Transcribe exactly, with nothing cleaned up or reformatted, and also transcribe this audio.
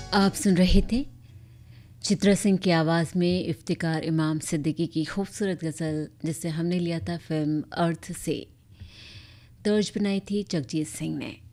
आप सुन रहे थे चित्रा सिंह की आवाज़ में इफ्तिकार इमाम सिद्दीकी की खूबसूरत गज़ल, जिसे हमने लिया था फिल्म अर्थ से। तर्ज बनाई थी जगजीत सिंह ने।